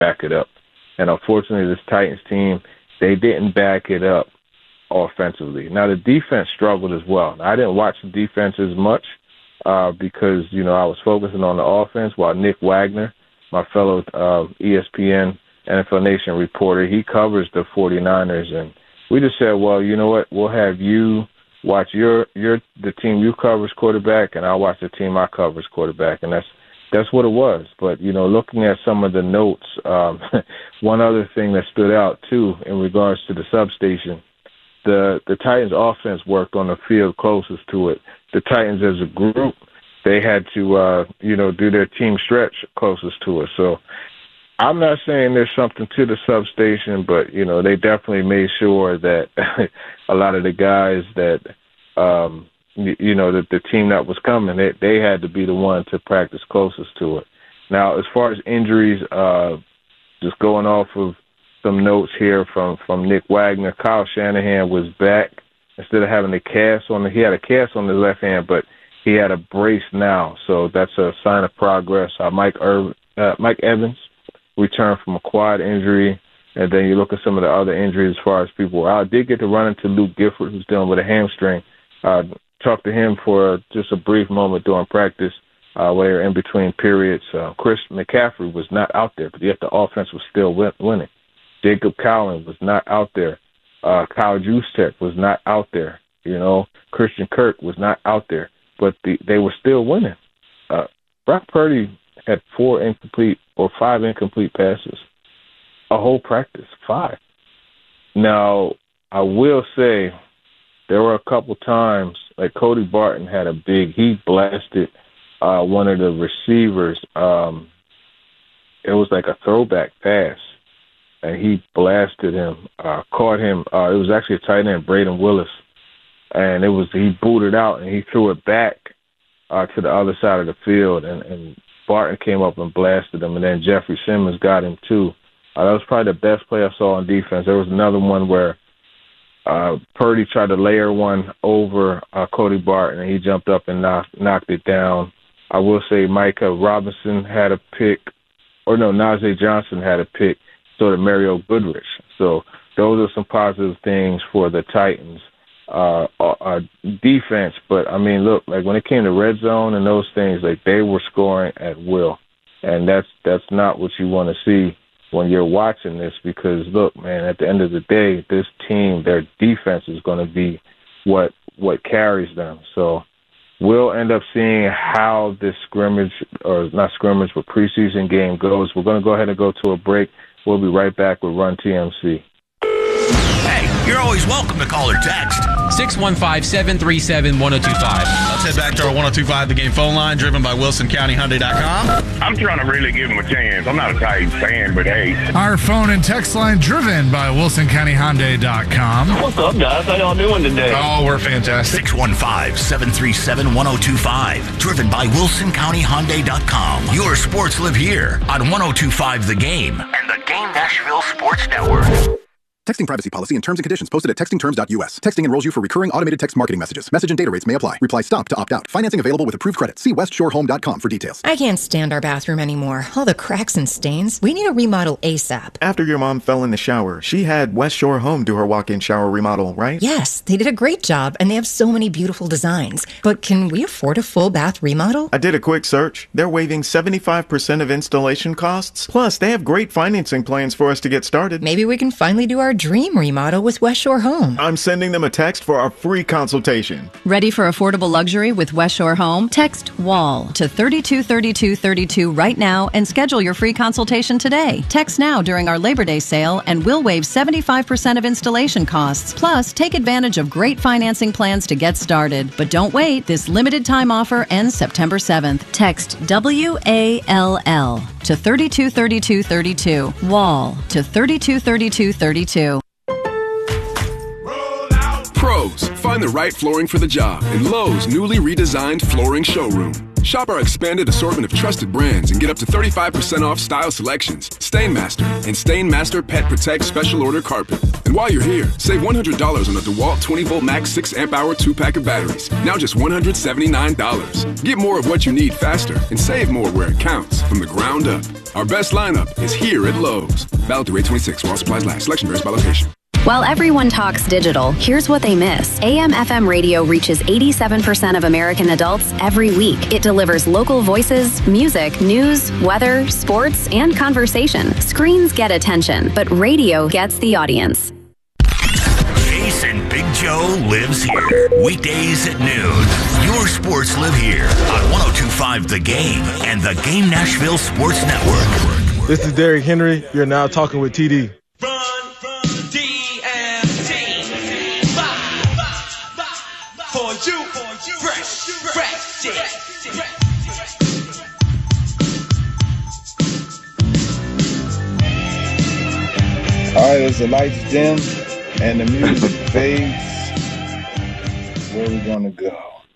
back it up. And unfortunately, this Titans team, they didn't back it up offensively. Now, the defense struggled as well. I didn't watch the defense as much because, I was focusing on the offense while Nick Wagner, my fellow ESPN NFL Nation reporter, he covers the 49ers. And we just said, well, you know what, we'll have you watch the team you cover's quarterback, and I'll watch the team I cover's quarterback. And that's what it was. But, looking at some of the notes, one other thing that stood out, too, in regards to the substation, the Titans offense worked on the field closest to it. The Titans as a group, they had to, do their team stretch closest to it. So I'm not saying there's something to the substation, but, they definitely made sure that a lot of the guys that, the team that was coming, they had to be the one to practice closest to it. Now, as far as injuries, just going off of some notes here from Nick Wagner, Kyle Shanahan was back. Instead of having a cast he had a cast on his left hand, but he had a brace now. So that's a sign of progress. Mike Evans returned from a quad injury. And then you look at some of the other injuries as far as people. I did get to run into Luke Gifford, who's dealing with a hamstring. Talked to him for just a brief moment during practice where in between periods. Chris McCaffrey was not out there, but yet the offense was still winning. Jacob Cowling was not out there. Kyle Juszczyk was not out there. Christian Kirk was not out there, but they were still winning. Brock Purdy had 5 incomplete passes. A whole practice, 5. Now, I will say there were a couple times, like Cody Barton had he blasted one of the receivers. It was like a throwback pass, and he blasted him, caught him. It was actually a tight end, Braden Willis, and he booted out, and he threw it back to the other side of the field, and Barton came up and blasted him, and then Jeffrey Simmons got him too. That was probably the best play I saw on defense. There was another one where Purdy tried to layer one over Cody Barton, and he jumped up and knocked it down. I will say Micah Robinson had a pick, or no, Najee Johnson had a pick, so did Mario Goodrich. So those are some positive things for the Titans defense. But, I mean, look, like when it came to red zone and those things, like they were scoring at will. And that's not what you want to see when you're watching this because, look, man, at the end of the day, this team, their defense is going to be what carries them. So we'll end up seeing how this scrimmage, or not scrimmage, but preseason game goes. We're going to go ahead and go to a break. We'll be right back with Run TMC. Hey, you're always welcome to call or text. 615-737-1025. Let's head back to our 1025 The Game phone line, driven by WilsonCountyHyundai.com. I'm trying to really give him a chance. I'm not a Titans fan, but hey. Our phone and text line, driven by WilsonCountyHyundai.com. What's up, guys? How y'all doing today? Oh, we're fantastic. 615-737-1025. Driven by WilsonCountyHyundai.com. Your sports live here on 1025 The Game and the Game Nashville Sports Network. Texting privacy policy and terms and conditions posted at textingterms.us. Texting enrolls you for recurring automated text marketing messages. Message and data rates may apply. Reply stop to opt out. Financing available with approved credit. See westshorehome.com for details. I can't stand our bathroom anymore. All the cracks and stains. We need a remodel ASAP. After your mom fell in the shower, she had West Shore Home do her walk-in shower remodel, right? Yes, they did a great job, and they have so many beautiful designs. But can we afford a full bath remodel? I did a quick search. They're waiving 75% of installation costs. Plus, they have great financing plans for us to get started. Maybe we can finally do our dream remodel with West Shore Home. I'm sending them a text for our free consultation. Ready for affordable luxury with West Shore Home? Text WALL to 323232 right now and schedule your free consultation today. Text now during our Labor Day sale and we'll waive 75% of installation costs. Plus, take advantage of great financing plans to get started. But don't wait. This limited time offer ends September 7th. Text WALL to 323232. WALL to 323232. Pros, find the right flooring for the job in Lowe's newly redesigned flooring showroom. Shop our expanded assortment of trusted brands and get up to 35% off style selections, StainMaster, and StainMaster Pet Protect Special Order Carpet. And while you're here, save $100 on a DeWalt 20-volt max 6-amp-hour 2-pack of batteries. Now just $179. Get more of what you need faster and save more where it counts from the ground up. Our best lineup is here at Lowe's. Valid through 8/26 while supplies last. Selection varies by location. While everyone talks digital, here's what they miss. AM/FM radio reaches 87% of American adults every week. It delivers local voices, music, news, weather, sports, and conversation. Screens get attention, but radio gets the audience. Jason Big Joe lives here. Weekdays at noon. Your sports live here on 102.5 The Game and the Game Nashville Sports Network. This is Derrick Henry. You're now talking with TD. All right, as the lights dim and the music fades, where are we going to go?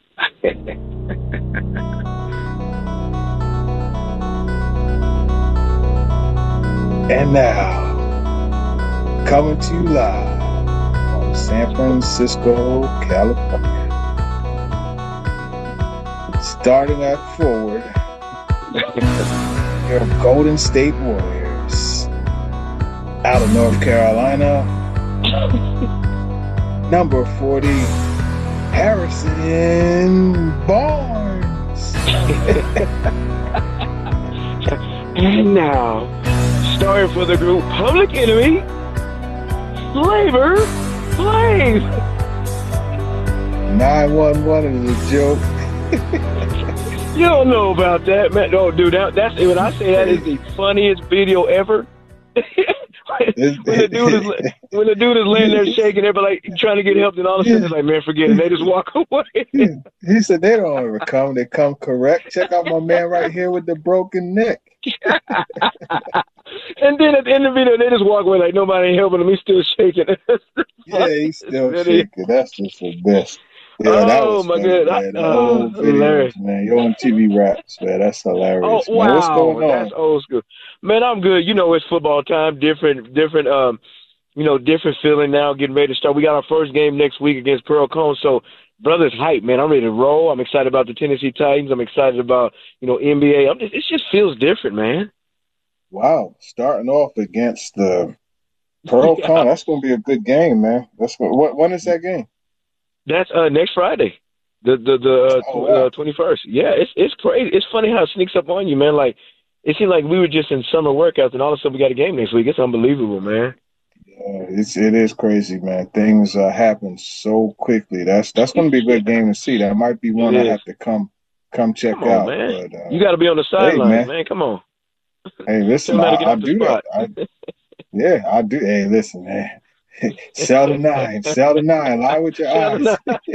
And now, coming to you live from San Francisco, California. Starting at forward, your Golden State Warriors. Out of North Carolina, number 40, Harrison Barnes. And now, starring for the group Public Enemy, Flavor Flav. 911 is a joke. You don't know about that, man. Don't do that. That's when I say that is the funniest video ever. when the dude is laying there shaking, everybody like trying to get help, and all of a sudden it's like, man, forget it. They just walk away. He said they don't ever come. They come correct. Check out my man right here with the broken neck. And then at the end of the video, they just walk away like nobody ain't helping him. He's still shaking. Yeah, he's still shaking. That's just the best. Yeah, that was my funny, God. Man. The whole videos, man. You're on TV raps, man. That's hilarious. Oh, wow. Man. What's going on? That's old school. Man, I'm good. You know, it's football time. Different feeling now, getting ready to start. We got our first game next week against Pearl Cone. So, brother's hype, man. I'm ready to roll. I'm excited about the Tennessee Titans. I'm excited about, NBA. It just feels different, man. Wow. Starting off against the Pearl Cone. That's going to be a good game, man. When is that game? That's next Friday, the 21st. Yeah, it's crazy. It's funny how it sneaks up on you, man. Like, it seemed like we were just in summer workouts, and all of a sudden we got a game next week. It's unbelievable, man. Yeah, it is crazy, man. Things happen so quickly. That's going to be a good game to see. That might be one I have to come check out. Man. But, you got to be on the sidelines, man. Come on. Hey, listen, I do that. I do. Hey, listen, man. Sell the 9. Lie with your eyes.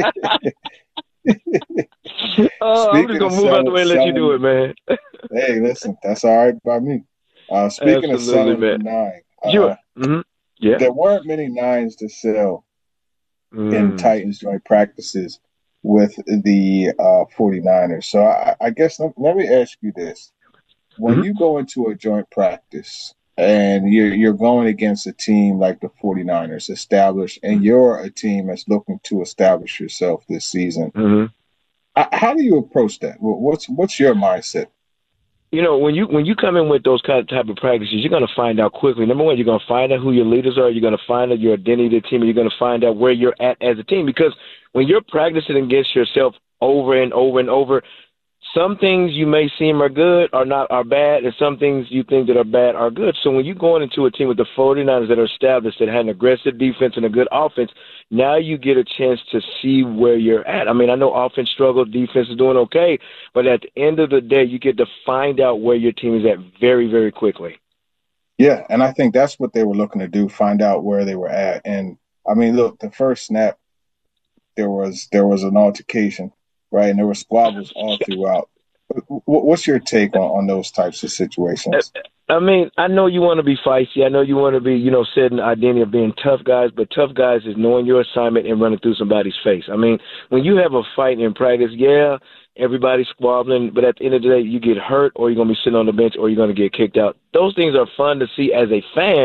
I'm just going to move out the way and let you do it, man. Hey, listen, that's all right by me. Speaking of selling the 9, there weren't many 9s to sell in Titans joint practices with the 49ers. So I guess let me ask you this. When you go into a joint practice and you're going against a team like the 49ers established, and you're a team that's looking to establish yourself this season, how do you approach that? What's your mindset? When you come in with those kind of type of practices, you're going to find out quickly. Number one, you're going to find out who your leaders are. You're going to find out your identity of the team, and you're going to find out where you're at as a team. Because when you're practicing against yourself over and over and over, some things you may seem are good are bad, and some things you think that are bad are good. So when you're going into a team with the 49ers that are established, that had an aggressive defense and a good offense, now you get a chance to see where you're at. I mean, I know offense struggled, defense is doing okay, but at the end of the day, you get to find out where your team is at very, very quickly. Yeah, and I think that's what they were looking to do, find out where they were at. And, I mean, look, the first snap, there was an altercation. Right, and there were squabbles all throughout. What's your take on those types of situations? I mean, I know you want to be feisty. I know you want to be, setting the identity of being tough guys, but tough guys is knowing your assignment and running through somebody's face. I mean, when you have a fight in practice, everybody's squabbling, but at the end of the day, you get hurt or you're going to be sitting on the bench or you're going to get kicked out. Those things are fun to see as a fan,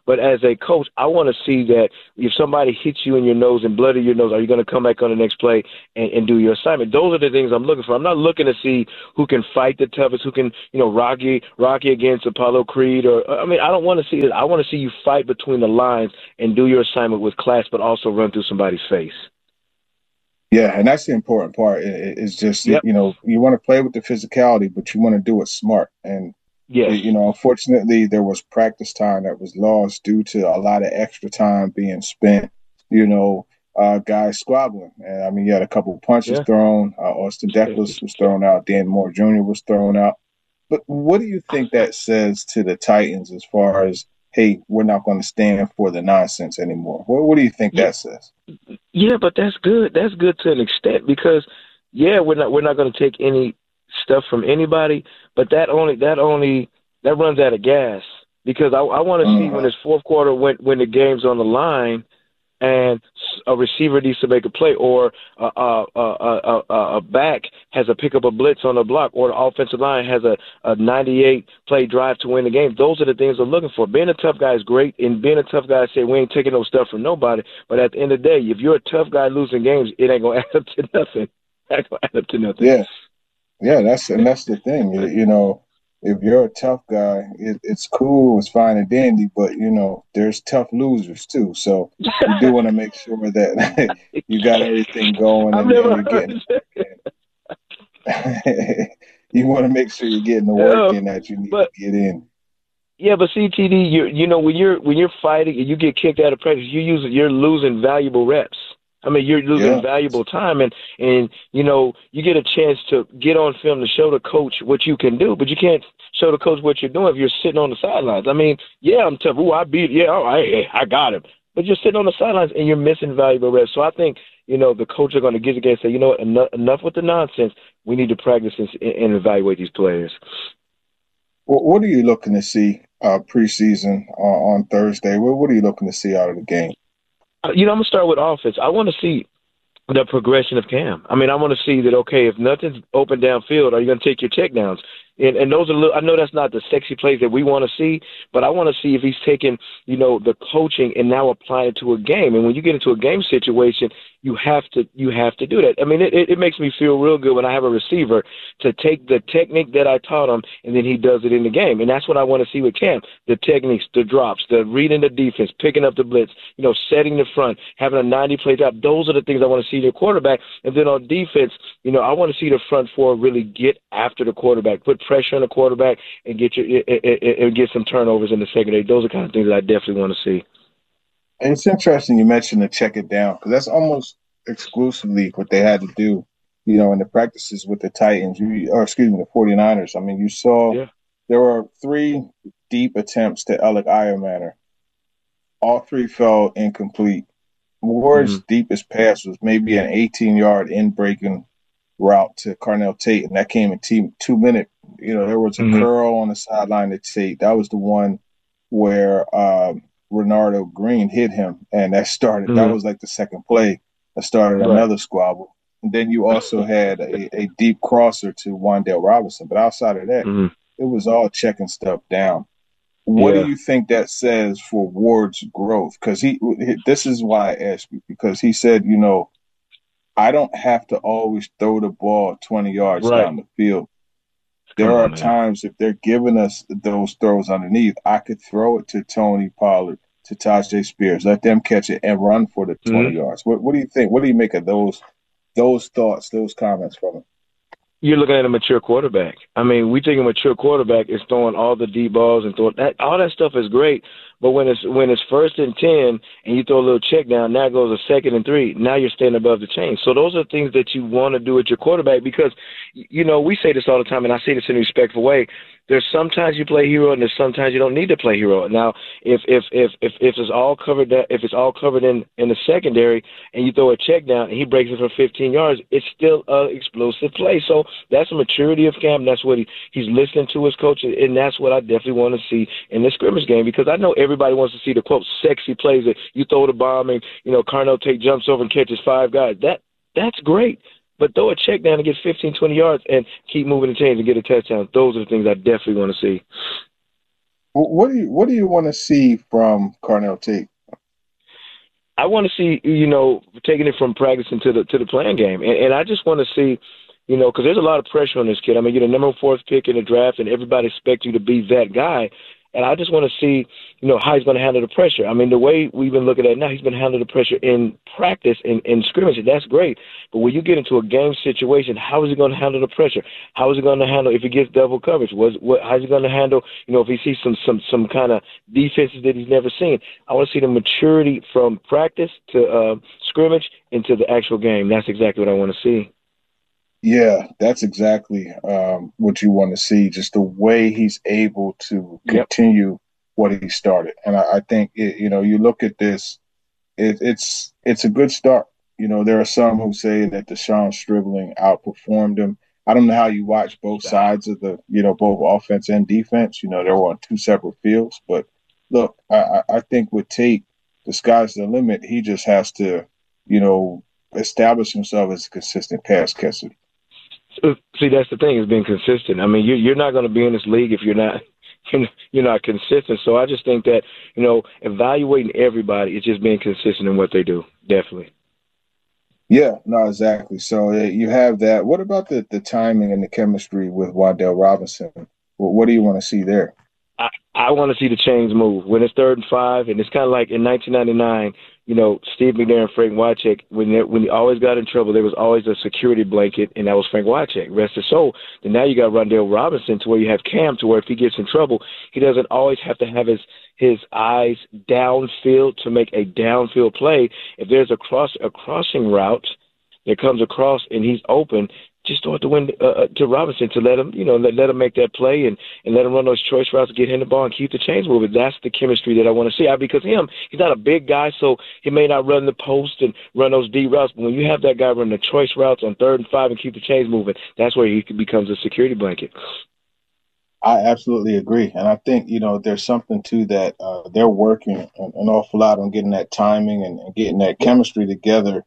But as a coach, I want to see that if somebody hits you in your nose and blood in your nose, are you going to come back on the next play and do your assignment? Those are the things I'm looking for. I'm not looking to see who can fight the toughest, who can, Rocky against Apollo Creed. I don't want to see it. I want to see you fight between the lines and do your assignment with class, but also run through somebody's face. Yeah, and that's the important part. It's just, you want to play with the physicality, but you want to do it smart. And, unfortunately, there was practice time that was lost due to a lot of extra time being spent, guys squabbling. And, you had a couple of punches thrown. Austin Deckles was thrown out. Dan Moore Jr. was thrown out. But what do you think that says to the Titans as far as, hey, we're not going to stand for the nonsense anymore? What do you think that says? Yeah, but that's good. That's good to an extent because, we're not going to take any stuff from anybody, but that runs out of gas because I want to see when it's fourth quarter when the game's on the line and a receiver needs to make a play or a back has to pick up a blitz on the block or the offensive line has a 98-play drive to win the game. Those are the things I'm looking for. Being a tough guy is great, and being a tough guy, say we ain't taking no stuff from nobody, but at the end of the day, if you're a tough guy losing games, it ain't going to add up to nothing. That's going to add up to nothing. Yeah, that's the thing. If you're a tough guy, it's cool, it's fine and dandy, but, there's tough losers too. So you do want to make sure that you got everything going and you're getting you want to make sure you're getting the work in that you need to get in. Yeah, but CTD, when you're fighting and you get kicked out of practice, you're losing valuable reps. You're losing valuable time, and you get a chance to get on film to show the coach what you can do, but you can't show the coach what you're doing if you're sitting on the sidelines. I'm tough. Ooh, I beat. Yeah, all right, I got him. But you're sitting on the sidelines and you're missing valuable reps. So I think the coach are going to get together and say, enough with the nonsense. We need to practice and evaluate these players. What are you looking to see preseason on Thursday? What are you looking to see out of the game? I'm going to start with offense. I want to see the progression of Cam. I want to see that, okay, if nothing's open downfield, are you going to take your check downs? And those are I know that's not the sexy plays that we want to see, but I want to see if he's taking, the coaching and now applying it to a game. And when you get into a game situation, you have to do that. It makes me feel real good when I have a receiver to take the technique that I taught him and then he does it in the game. And that's what I want to see with Cam. The techniques, the drops, the reading the defense, picking up the blitz, setting the front, having a 90-play drop. Those are the things I want to see in your quarterback. And then on defense, I want to see the front four really get after the quarterback, put pressure on the quarterback and get some turnovers in the secondary. Those are the kind of things that I definitely want to see. And it's interesting you mentioned to check it down because that's almost exclusively what they had to do, in the practices with the Titans, the 49ers. You saw there were 3 deep attempts to Alec Eiermanner. All 3 fell incomplete. Ward's deepest pass was maybe an 18-yard in-breaking route to Carnell Tate, and that came in 2 minutes. There was a curl on the sideline to Tate. That was the one where Renardo Green hit him, and that started. That was like the second play that started another squabble. And then you also had a deep crosser to Wan'Dale Robinson. But outside of that, it was all checking stuff down. What do you think that says for Ward's growth? Because this is why I asked you, because he said, I don't have to always throw the ball 20 yards down the field. There are times if they're giving us those throws underneath, I could throw it to Tony Pollard, to Tajay Spears, let them catch it and run for the 20 yards. What do you think? What do you make of those thoughts, those comments from him? You're looking at a mature quarterback. We think a mature quarterback is throwing all the deep balls and throwing that. All that stuff is great, but when it's 1st and 10 and you throw a little check down, now it goes a 2nd and 3. Now you're staying above the chain. So those are things that you want to do with your quarterback because, we say this all the time, and I say this in a respectful way. There's sometimes you play hero, and there's sometimes you don't need to play hero. Now, if it's all covered, in the secondary, and you throw a check down and he breaks it for 15 yards, it's still an explosive play. So that's the maturity of Cam. That's what he's listening to his coach, and that's what I definitely want to see in the scrimmage game because I know everybody wants to see the quote sexy plays that you throw the bomb and Carnell Tate jumps over and catches 5 guys. That's great. But throw a check down and get 15, 20 yards and keep moving the chains and get a touchdown. Those are the things I definitely want to see. What do you want to see from Carnell Tate? I want to see, taking it from practicing to the playing game. And I just want to see, because there's a lot of pressure on this kid. I mean, you're the number 4th pick in the draft, and everybody expects you to be that guy. And I just want to see, how he's going to handle the pressure. I mean, the way we've been looking at it now, he's been handling the pressure in practice, in scrimmage. That's great. But when you get into a game situation, how is he going to handle the pressure? How is he going to handle if he gets double coverage? How is he going to handle, if he sees some kind of defenses that he's never seen? I want to see the maturity from practice to scrimmage into the actual game. That's exactly what I want to see. Yeah, that's exactly what you want to see, just the way he's able to continue what he started. And I think, you look at this, it's a good start. There are some who say that Deshaun Stribling outperformed him. I don't know how you watch both sides of the, both offense and defense. They were on 2 separate fields. But, look, I think with Tate, the sky's the limit. He just has to, establish himself as a consistent pass catcher. See, that's the thing, is being consistent. I mean, you're not going to be in this league if you're not consistent. So I just think that, evaluating everybody is just being consistent in what they do. Definitely. Yeah, no, exactly. So you have that. What about the timing and the chemistry with Wan'Dale Robinson? What do you want to see there? I want to see the chains move. When it's 3rd and 5, and it's kind of like in 1999, Steve McNair and Frank Wycheck, when he always got in trouble, there was always a security blanket, and that was Frank Wycheck. Rest his soul. And now you got Wan'Dale Robinson, to where you have Cam, to where if he gets in trouble, he doesn't always have to have his eyes downfield to make a downfield play. If there's a crossing route that comes across and he's open, just throw it to Robinson to let him, let him make that play and let him run those choice routes, get him the ball, and keep the chains moving. That's the chemistry that I want to see. Because he's not a big guy, so he may not run the post and run those D routes. But when you have that guy run the choice routes on 3rd and 5 and keep the chains moving, that's where he becomes a security blanket. I absolutely agree. And I think, there's something to that. They're working an awful lot on getting that timing and getting that chemistry together.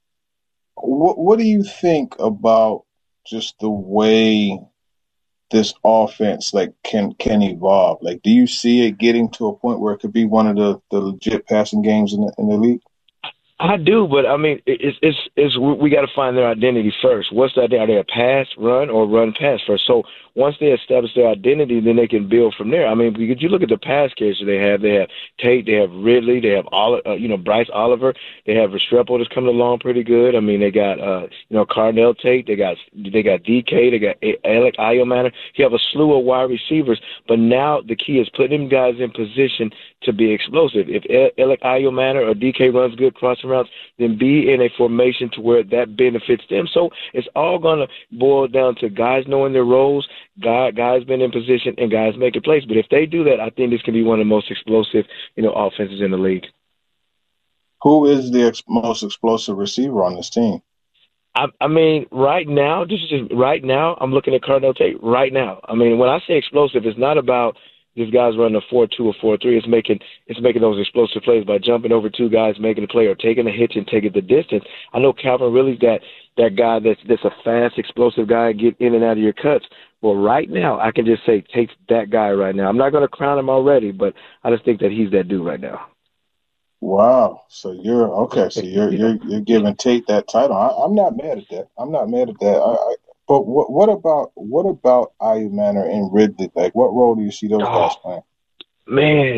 What do you think about just the way this offense can evolve? Do you see it getting to a point where it could be one of the legit passing games in the league? I do, but I mean, we got to find their identity first. What's that? Are they a pass, run, or run, pass first? So once they establish their identity, then they can build from there. I mean, because you look at the pass catchers they have Tate, they have Ridley, they have Bryce Oliver, they have Restrepo that's coming along pretty good. I mean, they got Carnell Tate, they got DK, they got Alec Iomanner. You have a slew of wide receivers, but now the key is putting them guys in position to be explosive. If Alec Iomanner or DK runs good crossing routes, then be in a formation to where that benefits them. So it's all going to boil down to guys knowing their roles, guys being in position, and guys making plays. But if they do that, I think this can be one of the most explosive, offenses in the league. Who is the most explosive receiver on this team? I mean, right now, I'm looking at Carnell Tate right now. I mean, when I say explosive, it's not about these guys running a 4-2 or 4-3. It's making those explosive plays by jumping over 2 guys, making a play, or taking a hitch and taking the distance. I know Calvin Ridley's that guy that's a fast, explosive guy, get in and out of your cuts. Well, right now, I can just say Tate's that guy right now. I'm not going to crown him already, but I just think that he's that dude right now. Wow. So you're okay. So you're giving Tate that title. I'm not mad at that. But what about Iomanner and Ridley? What role do you see those guys playing? Man,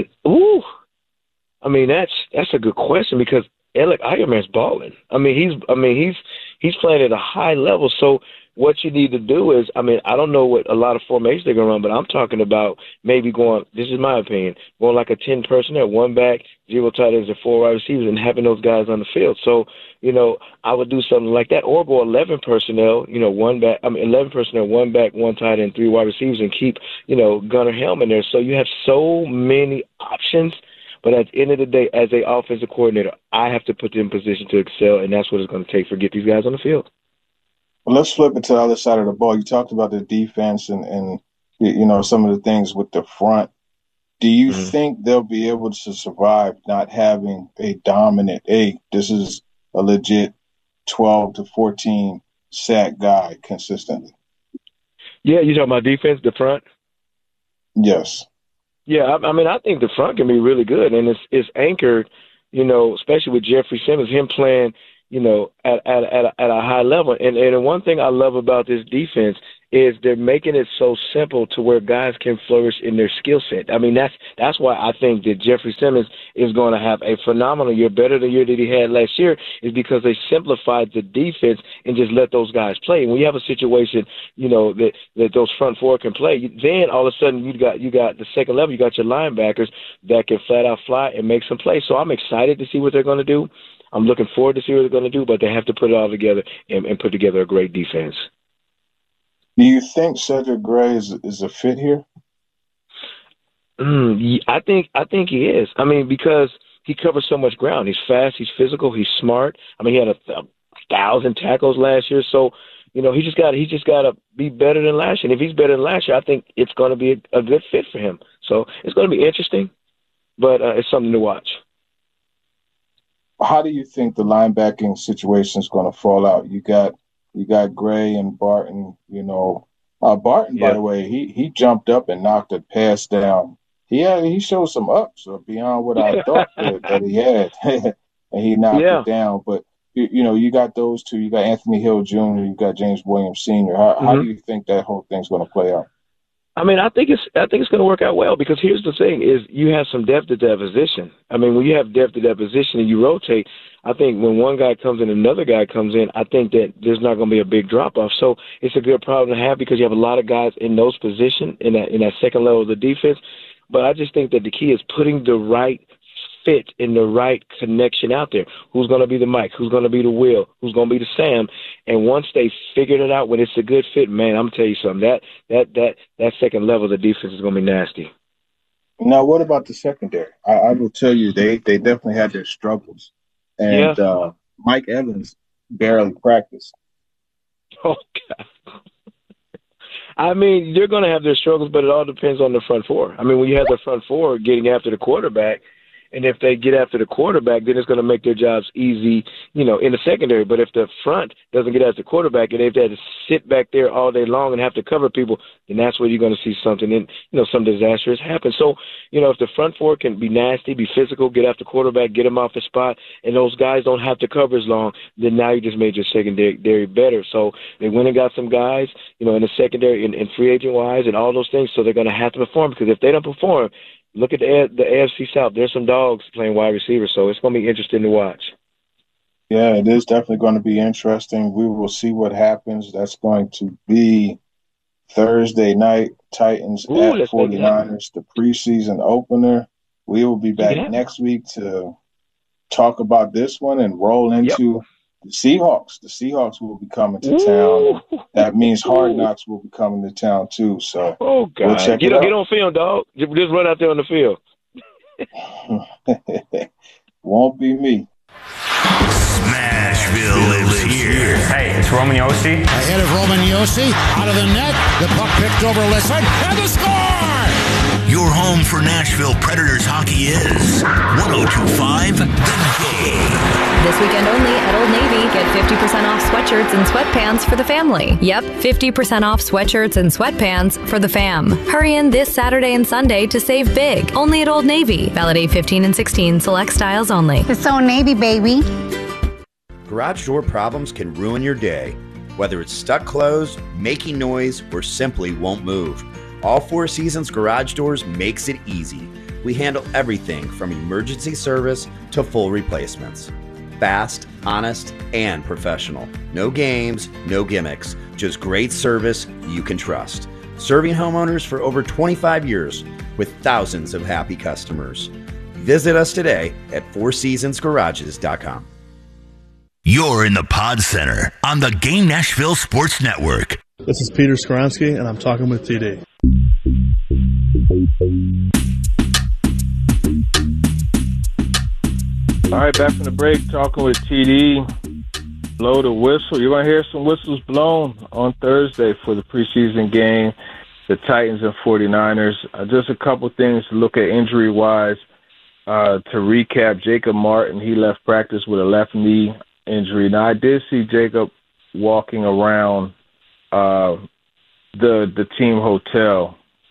I mean, that's a good question, because Alec Iomanner's balling. I mean, he's playing at a high level. So what you need to do is, I mean, I don't know what a lot of formations they're going to run, but I'm talking about maybe going, this is my opinion, going like a 10 personnel, 1 back, 0 tight ends, and 4 wide receivers, and having those guys on the field. So, I would do something like that, or go 11 personnel, 11 personnel, 1 back, 1 tight end, 3 wide receivers, and keep, Gunnar Helm in there. So you have so many options. But at the end of the day, as an offensive coordinator, I have to put them in position to excel, and that's what it's going to take for get these guys on the field. Well, let's flip it to the other side of the ball. You talked about the defense and some of the things with the front. Do you think they'll be able to survive not having a dominant, this is a legit 12 to 14 sack guy consistently? Yeah, you talking about defense, the front? Yes. Yeah, I mean, I think the front can be really good, and it's anchored, especially with Jeffrey Simmons, him playing, at a high level. And the one thing I love about this defense is they're making it so simple to where guys can flourish in their skill set. I mean, that's why I think that Jeffrey Simmons is going to have a phenomenal year, better than the year that he had last year, is because they simplified the defense and just let those guys play. And when you have a situation, that those front four can play, then all of a sudden you got the second level, you got your linebackers that can flat out fly and make some plays. So I'm excited to see what they're going to do. I'm looking forward to see what they're going to do, but they have to put it all together and put together a great defense. Do you think Cedric Gray is a fit here? I think he is. I mean, because he covers so much ground. He's fast. He's physical. He's smart. I mean, he had 1,000 tackles last year. So, he just got to be better than last year. And if he's better than last year, I think it's going to be a good fit for him. So it's going to be interesting, but it's something to watch. How do you think the linebacking situation is going to fall out? You got Gray and Barton, Barton, by the way, he jumped up and knocked a pass down. He showed some ups beyond what I thought that he had, and he knocked it down. But, you got those two. You got Anthony Hill Jr., you got James Williams Sr. How do you think that whole thing's going to play out? I mean, I think it's going to work out well, because here's the thing: is you have some depth at that position. I mean, when you have depth at that position and you rotate, I think when one guy comes in, another guy comes in, I think that there's not going to be a big drop off. So it's a good problem to have, because you have a lot of guys in those positions in that second level of the defense. But I just think that the key is putting the right fit in the right connection out there. Who's going to be the Mike? Who's going to be the Will? Who's going to be the Sam? And once they figured it out, when it's a good fit, man, I'm telling you something. That second level of the defense is going to be nasty. Now, what about the secondary? I will tell you, they definitely had their struggles. And Mike Evans barely practiced. Oh, God. I mean, they're going to have their struggles, but it all depends on the front four. I mean, when you have the front four getting after the quarterback, and if they get after the quarterback, then it's going to make their jobs easy, in the secondary. But if the front doesn't get after the quarterback, and if they have to sit back there all day long and have to cover people, then that's where you're going to see something, some disastrous happen. So, if the front four can be nasty, be physical, get after the quarterback, get them off the spot, and those guys don't have to cover as long, then now you just made your secondary better. So they went and got some guys, in the secondary and free agent-wise and all those things, so they're going to have to perform, because if they don't perform, look at the AFC South. There's some dogs playing wide receiver, so it's going to be interesting to watch. Yeah, it is definitely going to be interesting. We will see what happens. That's going to be Thursday night, Titans at 49ers, the preseason opener. We will be back next week to talk about this one and roll into the Seahawks. The Seahawks will be coming to town. That means Hard Knocks will be coming to town too. So, God. We'll check get it out. Get on film, dog. Just run out there on the field. Won't be me. Smashville lives here. Hey, it's Roman Yossi. Ahead of Roman Yossi, out of the net, the puck picked over left side, and the score! Your home for Nashville Predators hockey is 102.5 The Game. This weekend only at Old Navy, get 50% off sweatshirts and sweatpants for the family. Yep, 50% off sweatshirts and sweatpants for the fam. Hurry in this Saturday and Sunday to save big. Only at Old Navy. Valid 8/15 and 16. Select styles only. It's Old Navy, baby. Garage door problems can ruin your day. Whether it's stuck closed, making noise, or simply won't move. All Four Seasons Garage Doors makes it easy. We handle everything from emergency service to full replacements. Fast, honest, and professional. No games, no gimmicks, just great service you can trust. Serving homeowners for over 25 years with thousands of happy customers. Visit us today at fourseasonsgarages.com. You're in the Pod Center on the Game Nashville Sports Network. This is Peter Skoronsky, and I'm talking with TD. All right, back from the break, talking with TD. Blow the whistle. You're going to hear some whistles blown on Thursday for the preseason game, the Titans and 49ers. Just a couple things to look at injury-wise. To recap, Jacob Martin, he left practice with a left knee injury. Now, I did see Jacob walking around the team hotel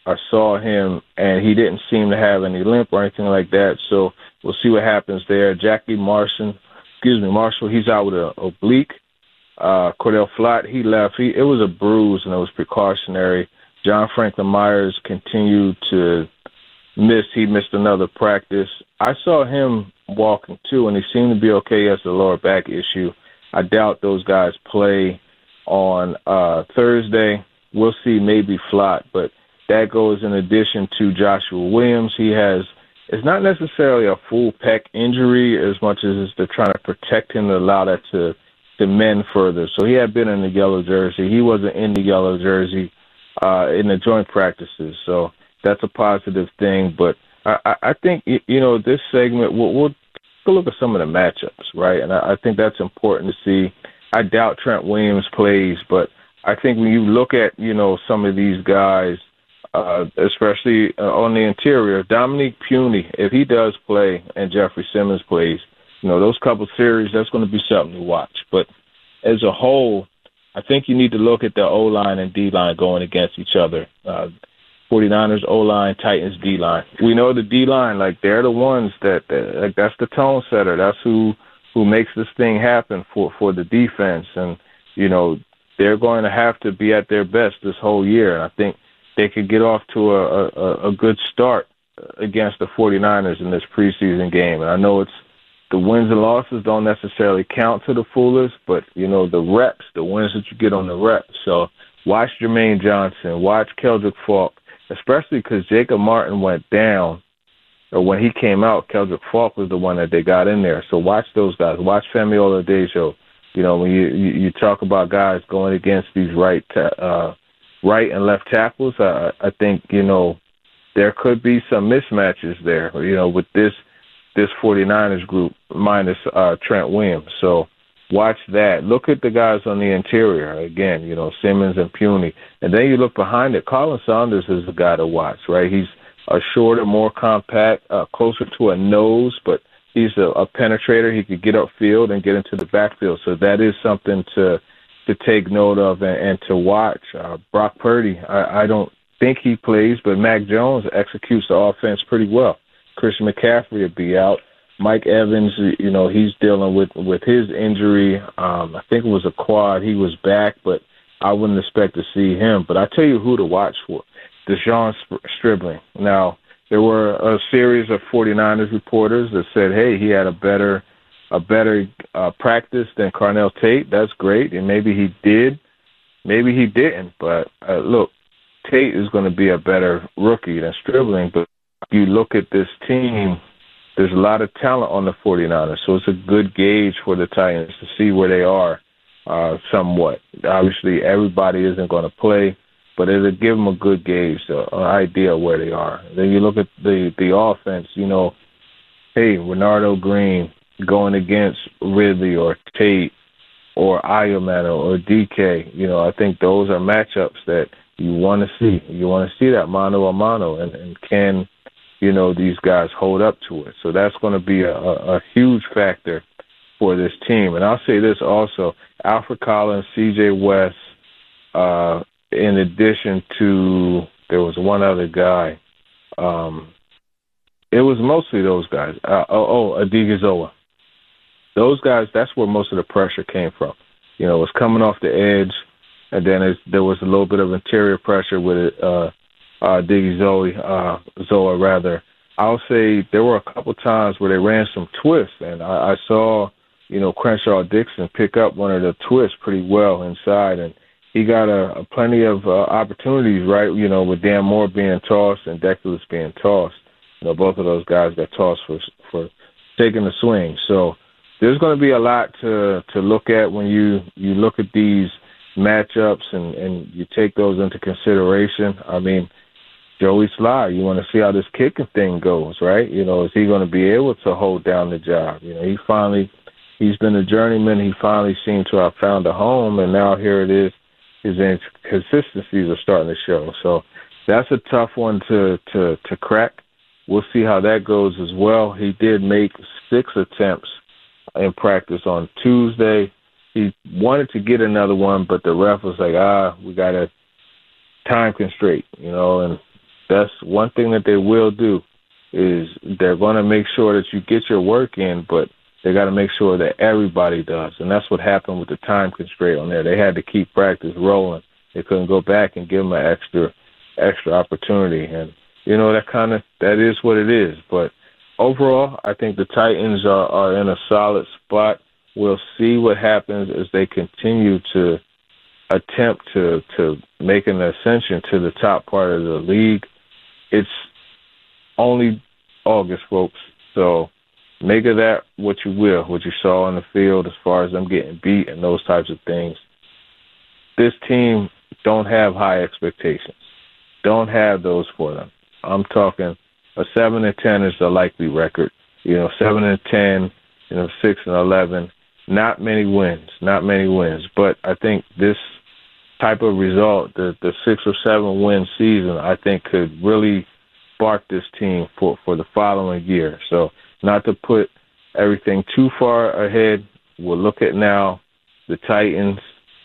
I saw him, and he didn't seem to have any limp or anything like that. So we'll see what happens there. Jackie Marshall, he's out with an oblique. Cordell Flott, he left. It was a bruise, and it was precautionary. John Franklin Myers continued to miss. He missed another practice. I saw him walking, too, and he seemed to be okay. He has a lower back issue. I doubt those guys play on Thursday. We'll see, maybe Flott, but that goes in addition to Joshua Williams. It's not necessarily a full pec injury as much as they're trying to protect him to allow that to mend further. So he had been in the yellow jersey. He wasn't in the yellow jersey in the joint practices. So that's a positive thing. But I think, this segment, we'll look at some of the matchups, right? And I think that's important to see. I doubt Trent Williams plays, but I think when you look at, some of these guys, especially on the interior, Dominique Puny, if he does play and Jeffrey Simmons plays, those couple series, that's going to be something to watch. But as a whole, I think you need to look at the O-line and D-line going against each other. 49ers O-line, Titans D-line. We know the D-line, they're the ones that's the tone setter. That's who makes this thing happen for the defense. And, they're going to have to be at their best this whole year. And I think they could get off to a good start against the 49ers in this preseason game. And I know the wins and losses don't necessarily count to the fullest, but, the reps, the wins that you get on the reps. So watch Jermaine Johnson, watch Keldrick Falk, especially because Jacob Martin went down, or when he came out, Keldrick Falk was the one that they got in there. So watch those guys. Watch Femi Oladejo. When you talk about guys going against these right and left tackles, I think, there could be some mismatches there, with this 49ers group minus Trent Williams. So watch that. Look at the guys on the interior. Again, Simmons and Puny. And then you look behind it. Colin Saunders is a guy to watch, right? He's a shorter, more compact, closer to a nose, but he's a penetrator. He could get upfield and get into the backfield. So that is something to take note of and to watch. Brock Purdy, I don't think he plays, but Mac Jones executes the offense pretty well. Christian McCaffrey will be out. Mike Evans, he's dealing with his injury. I think it was a quad. He was back, but I wouldn't expect to see him. But I tell you who to watch for, Deshaun Stribling. Now, there were a series of 49ers reporters that said, hey, he had a better practice than Carnell Tate. That's great, and maybe he did. Maybe he didn't. But, look, Tate is going to be a better rookie than Stribling. But you look at this team, there's a lot of talent on the 49ers, so it's a good gauge for the Titans to see where they are somewhat. Obviously, everybody isn't going to play, but it'll give them a good gauge, an idea of where they are. Then you look at the offense, hey, Renardo Green going against Ridley or Tate or Ayomano or DK. I think those are matchups that you want to see. You want to see that mano a mano, and can, these guys hold up to it. So that's going to be a huge factor for this team. And I'll say this also, Alfred Collins, C.J. West, in addition to, there was one other guy. It was mostly those guys. Adigazoa. Those guys, that's where most of the pressure came from. It was coming off the edge, and then there was a little bit of interior pressure with it. Zoa. I'll say there were a couple times where they ran some twists, and I saw, Crenshaw Dixon pick up one of the twists pretty well inside, and he got plenty of opportunities, right? With Dan Moore being tossed and Dexter's being tossed. Both of those guys got tossed for taking the swing. So there's going to be a lot to look at when you look at these matchups and you take those into consideration. I mean, Joey Sly, you want to see how this kicking thing goes, right? Is he going to be able to hold down the job? He's been a journeyman. He finally seemed to have found a home, and now here it is. His inconsistencies are starting to show. So that's a tough one to crack. We'll see how that goes as well. He did make 6 attempts in practice on Tuesday. He wanted to get another one, but the ref was like, we got a time constraint, and that's one thing that they will do is they're going to make sure that you get your work in, but they got to make sure that everybody does. And that's what happened with the time constraint on there. They had to keep practice rolling. They couldn't go back and give them an extra opportunity. And, you know, that is what it is. But overall, I think the Titans are in a solid spot. We'll see what happens as they continue to attempt to make an ascension to the top part of the league. It's only August, folks. So make of that what you will, what you saw on the field as far as them getting beat and those types of things. This team don't have high expectations. Don't have those for them. I'm talking a 7-10 is the likely record. 7-10, 6-11. Not many wins. But I think this type of result, the 6 or 7 win season, I think could really spark this team for the following year. So not to put everything too far ahead, we'll look at now the Titans,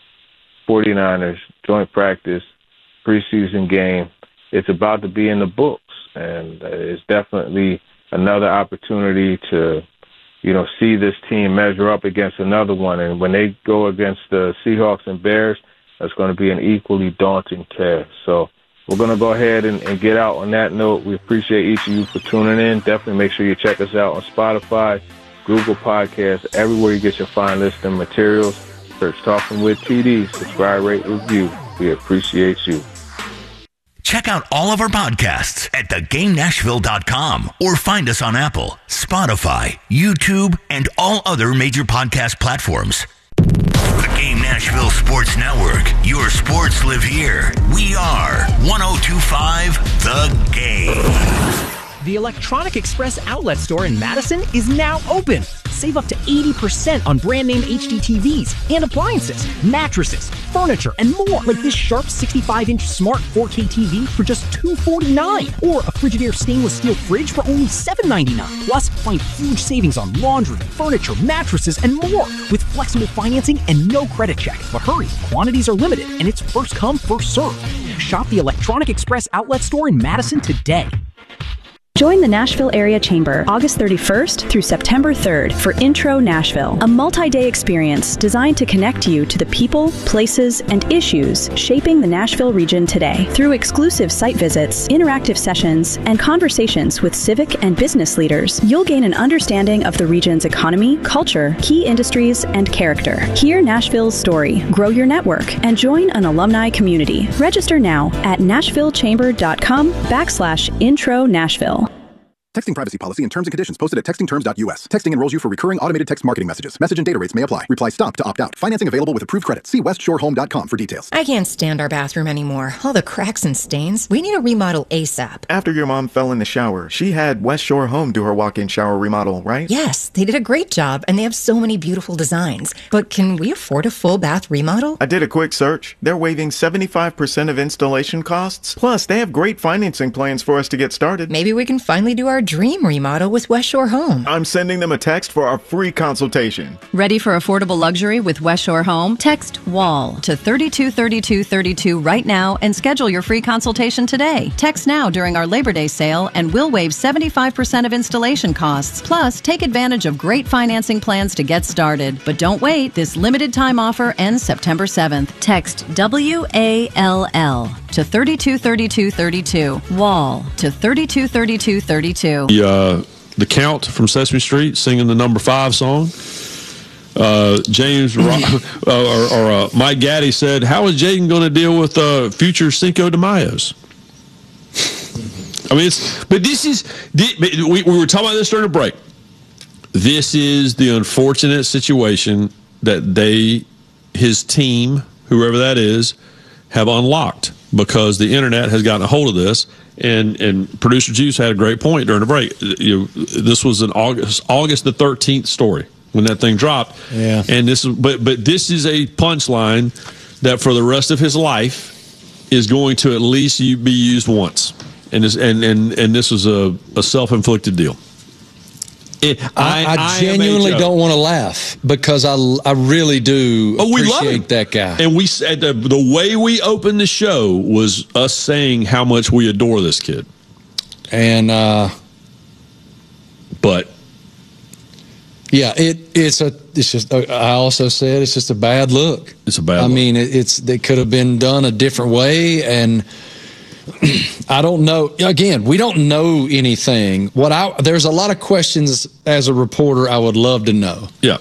49ers, joint practice, preseason game. It's about to be in the books, and it's definitely another opportunity to, see this team measure up against another one. And when they go against the Seahawks and Bears, that's going to be an equally daunting task. So we're going to go ahead and get out on that note. We appreciate each of you for tuning in. Definitely make sure you check us out on Spotify, Google Podcasts, everywhere you get your fine listening materials. Search Talking with TD. Subscribe, rate, review. We appreciate you. Check out all of our podcasts at theGameNashville.com or find us on Apple, Spotify, YouTube, and all other major podcast platforms. The Game Nashville Sports Network. Your sports live here. We are 102.5 The Game. The Electronic Express outlet store in Madison is now open. Save up to 80% on brand name HD TVs and appliances, mattresses, furniture, and more. Like this Sharp 65-inch smart 4K TV for just $249. Or a Frigidaire stainless steel fridge for only $799. Plus, find huge savings on laundry, furniture, mattresses, and more. With flexible financing and no credit check. But hurry, quantities are limited and it's first come, first served. Shop the Electronic Express outlet store in Madison today. Join the Nashville Area Chamber August 31st through September 3rd for Intro Nashville, a multi-day experience designed to connect you to the people, places, and issues shaping the Nashville region today. Through exclusive site visits, interactive sessions, and conversations with civic and business leaders, you'll gain an understanding of the region's economy, culture, key industries, and character. Hear Nashville's story, grow your network, and join an alumni community. Register now at nashvillechamber.com/Intro Nashville. Texting privacy policy and terms and conditions posted at textingterms.us. Texting enrolls you for recurring automated text marketing messages. Message and data rates may apply. Reply STOP to opt out. Financing available with approved credit. See westshorehome.com for details. I can't stand our bathroom anymore. All the cracks and stains. We need a remodel ASAP. After your mom fell in the shower, she had West Shore Home do her walk-in shower remodel, right? Yes, they did a great job, and they have so many beautiful designs. But can we afford a full bath remodel? I did a quick search. They're waiving 75% of installation costs. Plus, they have great financing plans for us to get started. Maybe we can finally do our dream remodel with West Shore Home. I'm sending them a text for our free consultation. Ready for affordable luxury with West Shore Home? Text WALL to 323232 right now and schedule your free consultation today. Text now during our Labor Day sale and we'll waive 75% of installation costs. Plus, take advantage of great financing plans to get started. But don't wait. This limited time offer ends September 7th. Text WALL to 323232. WALL to 323232. The Count from Sesame Street singing the number 5 song. James or Mike Gaddy said, "How is Jaden going to deal with future Cinco de Mayos?" I mean, we were talking about this during the break. This is the unfortunate situation that his team, whoever that is, have unlocked because the internet has gotten a hold of this. And producer Juice had a great point during the break. This was an August the 13th story when that thing dropped. Yeah. And this is but this is a punchline that for the rest of his life is going to at least be used once. And this was a self-inflicted deal. I genuinely don't want to laugh because I really do appreciate that guy. And we said the way we opened the show was us saying how much we adore this kid. And but yeah, it's just. I also said it's just a bad look. It's a bad look. I mean, it could have been done a different way, and I don't know. Again, we don't know anything. There's a lot of questions as a reporter I would love to know. Yeah.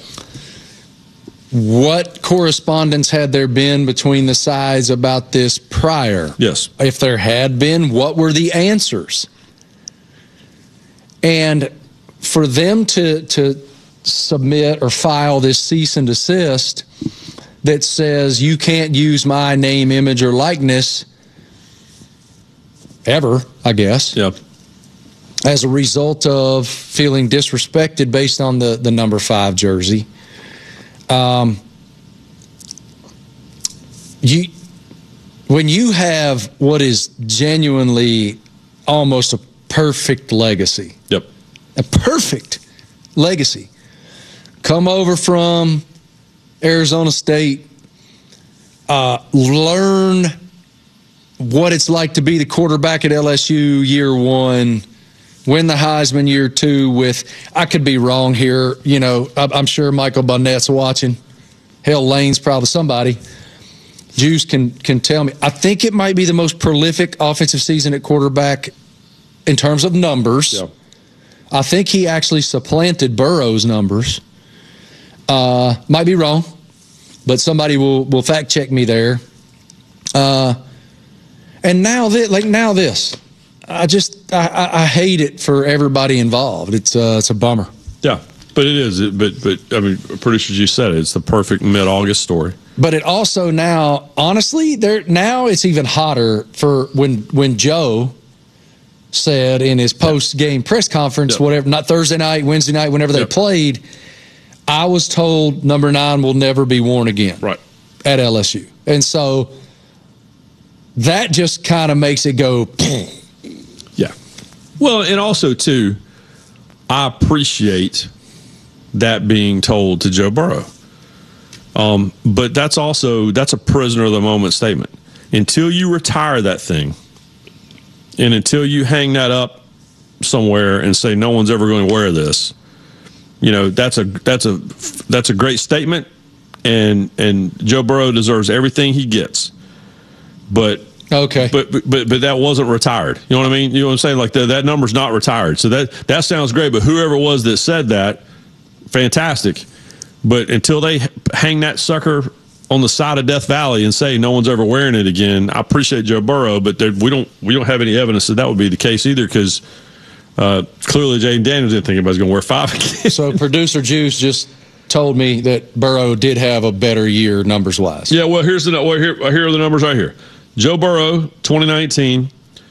What correspondence had there been between the sides about this prior? Yes. If there had been, what were the answers? And for them to submit or file this cease and desist that says you can't use my name, image, or likeness ever, I guess. Yep. As a result of feeling disrespected based on the number 5 jersey. When you have what is genuinely almost a perfect legacy. Yep. A perfect legacy. Come over from Arizona State, learn what it's like to be the quarterback at LSU year 1, win the Heisman year 2 with, I could be wrong here, I'm sure Michael Bonnett's watching. Hell, Lane's probably somebody. Juice can tell me. I think it might be the most prolific offensive season at quarterback in terms of numbers. Yep. I think he actually supplanted Burrow's numbers. Might be wrong, but somebody will fact check me there. And now this, I hate it for everybody involved. It's a bummer. Yeah, but it is. But I mean, producers, you said it. It's the perfect mid-August story. But it also now, honestly, now it's even hotter for when Joe said in his post-game press conference, whatever, not Thursday night, Wednesday night, whenever they played, I was told number 9 will never be worn again. Right. At LSU. And so that just kind of makes it go. Yeah. Well, and also, too, I appreciate that being told to Joe Burrow. But that's a prisoner of the moment statement. Until you retire that thing, and until you hang that up somewhere and say no one's ever going to wear this, that's a great statement, and Joe Burrow deserves everything he gets. But okay, but that wasn't retired. You know what I mean? You know what I'm saying? Like that number's not retired. So that sounds great. But whoever it was that said that, fantastic. But until they hang that sucker on the side of Death Valley and say no one's ever wearing it again, I appreciate Joe Burrow, but we don't have any evidence that would be the case either, because clearly Jaden Daniels didn't think anybody's going to wear 5 again. So producer Juice just told me that Burrow did have a better year numbers wise. Yeah, well here are the numbers right here. Joe Burrow, 2019,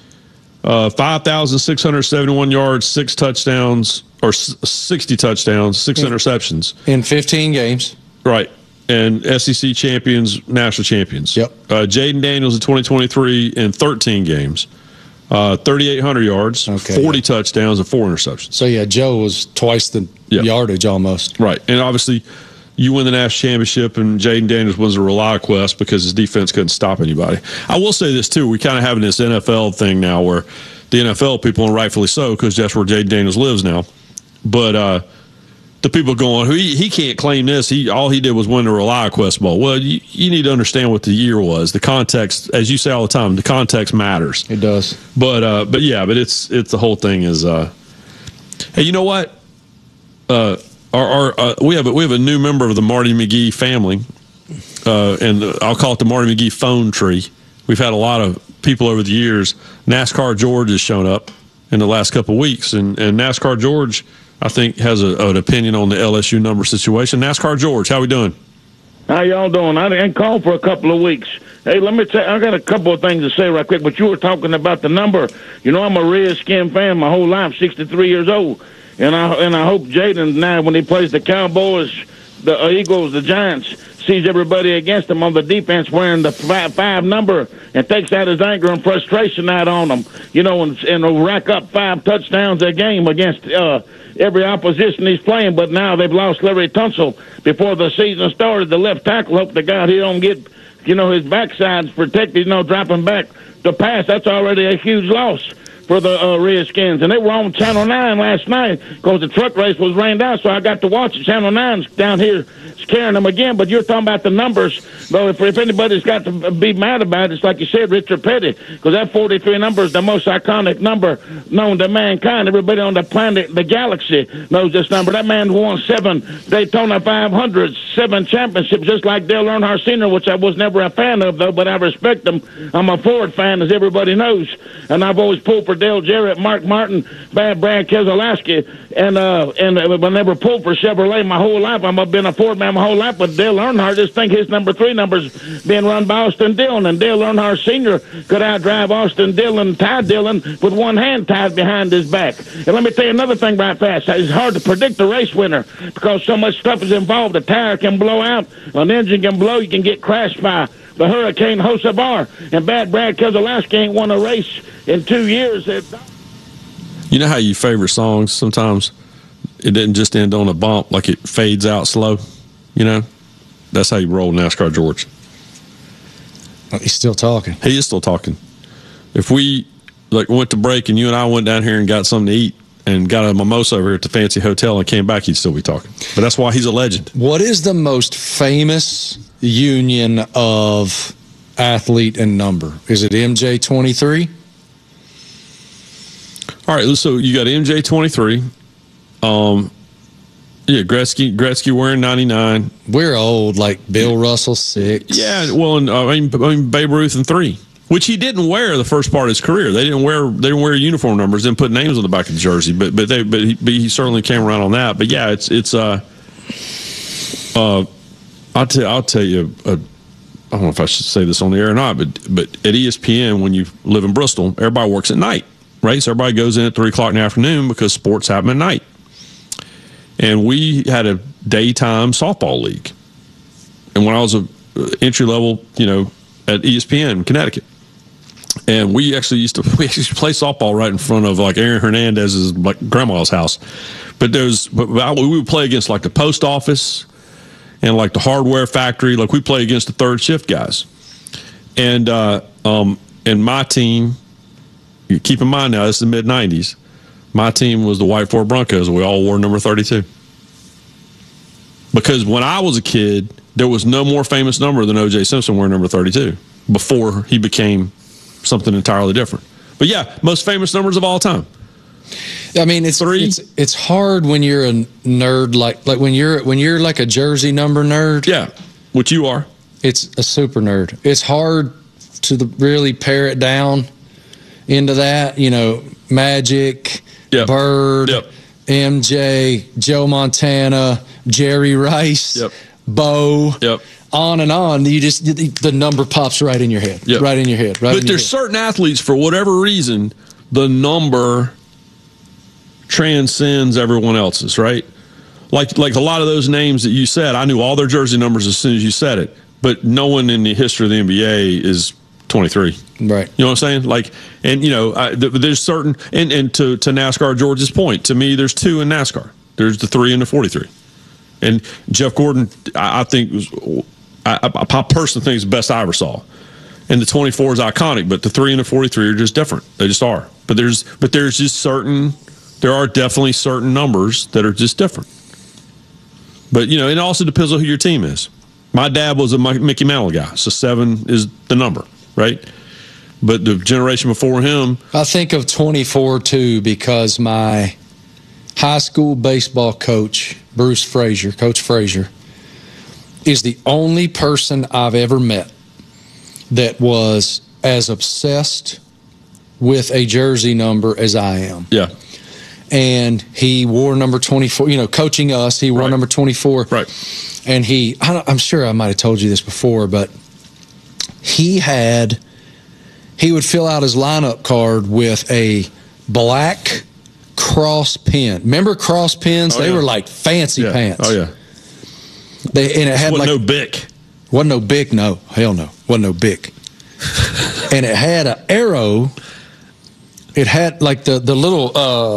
5,671 yards, 6 touchdowns, or 60 touchdowns, 6 interceptions. In 15 games. Right. And SEC champions, national champions. Yep. Jaden Daniels in 2023 in 13 games, 3,800 yards, 40 touchdowns, and 4 interceptions. So, yeah, Joe was twice the yardage almost. Right. And obviously, you win the national championship, and Jaden Daniels wins a Rely Quest because his defense couldn't stop anybody. I will say this, too. We kind of having this NFL thing now where the NFL people, and rightfully so, because that's where Jaden Daniels lives now. But the people going, he can't claim this. All he did was win the Rely Quest Bowl. Well, you need to understand what the year was. The context, as you say all the time, the context matters. It does. But it's the whole thing is. Hey, you know what? We have a new member of the Marty McGee family, and I'll call it the Marty McGee phone tree. We've had a lot of people over the years. NASCAR George has shown up in the last couple of weeks, and NASCAR George, I think, has an opinion on the LSU number situation. NASCAR George, how we doing? How y'all doing? I didn't call for a couple of weeks. Hey, let me tell you, I got a couple of things to say right quick, but you were talking about the number. You know, I'm a Redskin fan my whole life, 63 years old, and I hope Jaden now, when he plays the Cowboys, the Eagles, the Giants, sees everybody against him on the defense wearing the 5 number and takes out his anger and frustration out on them, and rack up 5 touchdowns a game against every opposition he's playing. But now they've lost Larry Tunsil before the season started. The left tackle, hope to God he don't get, his backside's protected, dropping back to pass. That's already a huge loss for the Redskins. And they were on Channel 9 last night because the truck race was rained out, so I got to watch it. Channel 9's down here carrying them again. But you're talking about the numbers, though. If anybody's got to be mad about it, it's like you said, Richard Petty, because that 43 number is the most iconic number known to mankind. Everybody on the planet, the galaxy, knows this number. That man won 7 Daytona 500s, 7 championships, just like Dale Earnhardt Sr., which I was never a fan of, though, but I respect him. I'm a Ford fan, as everybody knows, and I've always pulled for Dale Jarrett, Mark Martin, Brad Keselowski, and I never pulled for Chevrolet my whole life. I've been a Ford man my whole life, but Dale Earnhardt, just think his number 3 number's being run by Austin Dillon, and Dale Earnhardt Sr. could outdrive Austin Dillon, Ty Dillon, with one hand tied behind his back. And let me tell you another thing right fast. It's hard to predict the race winner because so much stuff is involved. A tire can blow out, an engine can blow, you can get crashed by the Hurricane Hocevar, and Brad Keselowski ain't won a race in 2 years. You know how you favorite songs sometimes? It didn't just end on a bump, like it fades out slow. That's how you roll NASCAR, George. He's still talking. He is still talking. If we went to break and you and I went down here and got something to eat and got a mimosa over here at the fancy hotel and came back, he'd still be talking. But that's why he's a legend. What is the most famous union of athlete and number? Is it MJ23? All right, so you got MJ23. Gretzky wearing 99. We're old, like Bill Russell 6. Yeah, well, and, I mean Babe Ruth in 3, which he didn't wear the first part of his career. They didn't wear uniform numbers, didn't put names on the back of the jersey, but he certainly came around on that. But yeah, I'll tell you. I don't know if I should say this on the air or not, but at ESPN, when you live in Bristol, everybody works at night, right? So everybody goes in at 3:00 in the afternoon because sports happen at night. And we had a daytime softball league. And when I was entry level, at ESPN in Connecticut, and we actually used to play softball right in front of like Aaron Hernandez's grandma's house. But we would play against like the post office and like the hardware factory. Like we play against the third shift guys. And my team, you keep in mind now, this is the mid-90s. My team was the White Ford Broncos, and we all wore number 32. Because when I was a kid, there was no more famous number than O.J. Simpson wearing number 32 before he became something entirely different. But yeah, most famous numbers of all time. I mean, it's hard when you're a nerd like when you're like a jersey number nerd. Yeah, which you are. It's a super nerd. It's hard to really pare it down into that. Magic, Bird, MJ, Joe Montana, Jerry Rice, Bo, on and on. The number pops right in your head, right in your head. But there's certain athletes, for whatever reason, the number transcends everyone else's, right? Like a lot of those names that you said, I knew all their jersey numbers as soon as you said it, but no one in the history of the NBA is 23. Right. You know what I'm saying? There's certain, and to NASCAR, George's point, to me, there's 2 in NASCAR. There's the 3 and the 43. And Jeff Gordon, I think, I personally think is the best I ever saw. And the 24 is iconic, but the 3 and the 43 are just different. They just are. But there's just there are definitely certain numbers that are just different. But, it also depends on who your team is. My dad was a Mickey Mantle guy, so 7 is the number, right? But the generation before him, I think of 24 too, because my high school baseball coach, Coach Frazier, is the only person I've ever met that was as obsessed with a jersey number as I am. Yeah. And he wore number 24, coaching us, he wore number 24. Right. And I'm sure I might have told you this before, but he would fill out his lineup card with a black cross pen. Remember cross pens? They were like fancy pants. Oh, yeah. And it had wasn't no Bic. Wasn't no Bic, no. Hell no. Wasn't no Bic. And it had an arrow. It had like the little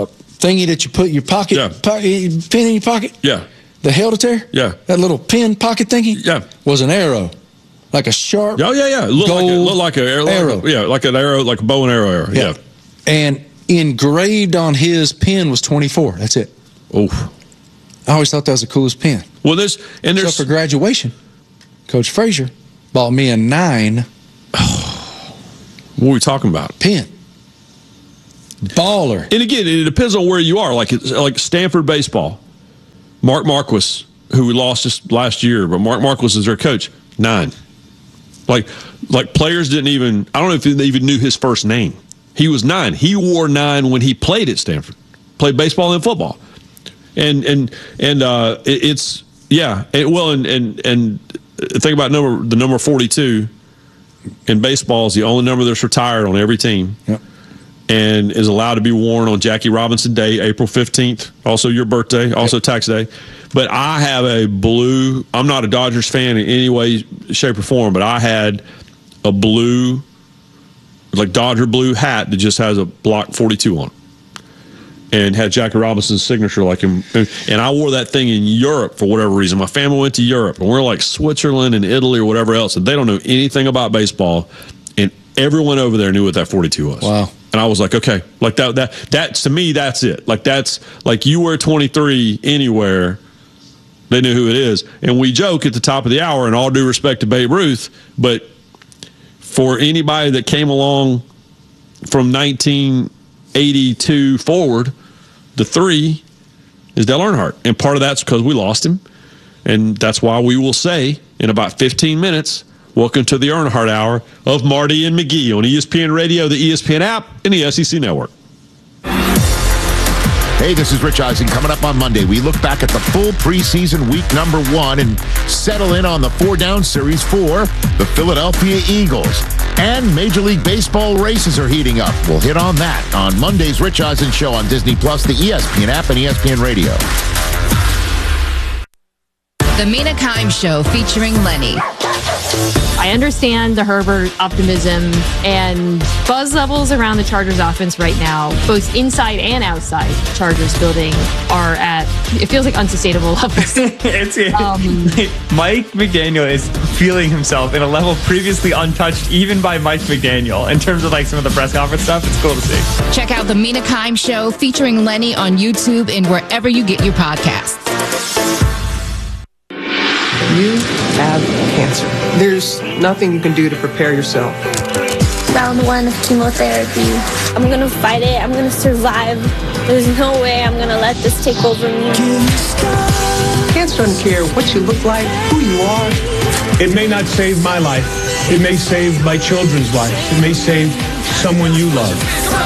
thingy that you put your pocket, pin in your pocket? Yeah. The Held-A-Tear? Yeah. That little pin pocket thingy? Yeah. Was an arrow. Like a sharp It looked like an arrow. Yeah, like an arrow, like a bow and arrow. Yeah. And engraved on his pin was 24. That's it. Oh. I always thought that was the coolest pin. Well, there's for graduation, Coach Frazier bought me a 9. What are we talking about? Pin. Baller. And again, it depends on where you are. Like Stanford baseball. Mark Marquis, who we lost just last year, but Mark Marquis is their coach. 9. Like players didn't even, I don't know if they even knew his first name. He was 9. He wore 9 when he played at Stanford. Played baseball and football. And it's, yeah. And think about the number 42 in baseball is the only number that's retired on every team. Yep. And is allowed to be worn on Jackie Robinson Day, April 15th, also your birthday, also tax day. But I have a blue, I'm not a Dodgers fan in any way, shape, or form, but I had a blue, like Dodger blue hat that just has a block 42 on it. And had Jackie Robinson's signature like him. And I wore that thing in Europe for whatever reason. My family went to Europe, and we're like Switzerland and Italy or whatever else, and they don't know anything about baseball. And everyone over there knew what that 42 was. Wow. And I was like, okay, like that to me, that's it. Like that's like you wear 23 anywhere, they knew who it is. And we joke at the top of the hour, and all due respect to Babe Ruth, but for anybody that came along from 1982 forward, the 3 is Dale Earnhardt. And part of that's because we lost him. And that's why we will say in about 15 minutes, welcome to the Earnhardt Hour of Marty and McGee on ESPN Radio, the ESPN app, and the SEC Network. Hey, this is Rich Eisen. Coming up on Monday, we look back at the full preseason week number 1 and settle in on the 4-down series for the Philadelphia Eagles. And Major League Baseball races are heating up. We'll hit on that on Monday's Rich Eisen Show on Disney+, the ESPN app, and ESPN Radio. The Mina Kimes Show featuring Lenny. I understand the Herbert optimism and buzz levels around the Chargers offense right now, both inside and outside Chargers building, are at, it feels like, unsustainable levels. Mike McDaniel is feeling himself in a level previously untouched even by Mike McDaniel in terms of like some of the press conference stuff. It's cool to see. Check out the Mina Kimes Show featuring Lenny on YouTube and wherever you get your podcasts. You have cancer. There's nothing you can do to prepare yourself. Round 1 of chemotherapy. I'm gonna fight it. I'm gonna survive. There's no way I'm gonna let this take over me. Cancer doesn't care what you look like, who you are. It may not save my life. It may save my children's life. It may save someone you love.